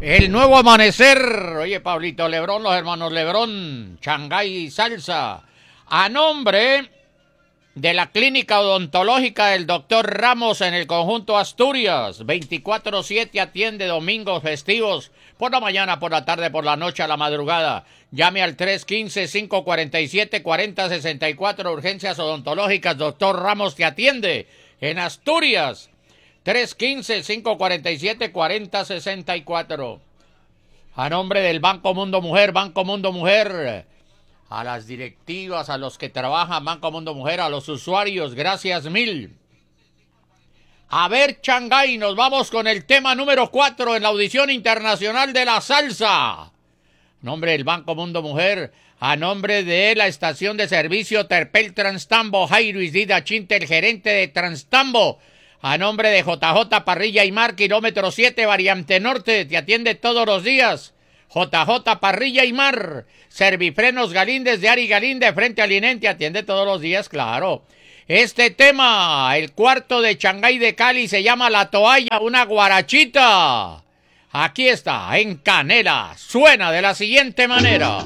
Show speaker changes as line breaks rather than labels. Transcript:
El nuevo amanecer. Oye, Pablito Lebrón, los hermanos Lebrón, Changay Salsa. A nombre de la clínica odontológica del doctor Ramos en el conjunto Asturias. 24/7 atiende domingos festivos. Por la mañana, por la tarde, por la noche, a la madrugada. Llame al 315-547-4064. Urgencias odontológicas. Doctor Ramos te atiende en Asturias. 315-547-4064. A nombre del Banco Mundo Mujer, a las directivas, a los que trabajan Banco Mundo Mujer, a los usuarios, gracias mil. A ver, Changay, nos vamos con el tema número 4 en la audición internacional de la salsa. A nombre del Banco Mundo Mujer, a nombre de la estación de servicio Terpel Transtambo, Jairo Isdida Chinte, el gerente de Transtambo. A nombre de JJ Parrilla y Mar, kilómetro 7, variante norte, te atiende todos los días. JJ Parrilla y Mar, Servifrenos Galíndez de Ari Galíndez, frente al INEN, te atiende todos los días, claro. Este tema, el cuarto de Changay de Cali, se llama La Toalla, una guarachita. Aquí está, en Canela, suena de la siguiente manera.